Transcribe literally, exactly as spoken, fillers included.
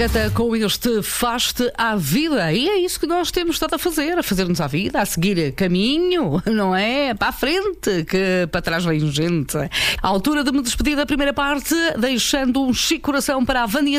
Até com este faz-te à vida. E é isso que nós temos estado a fazer, a fazer-nos à vida, a seguir caminho, não é? Para a frente, que para trás vem gente. À altura de me despedir da primeira parte, deixando um chique coração para a Vânia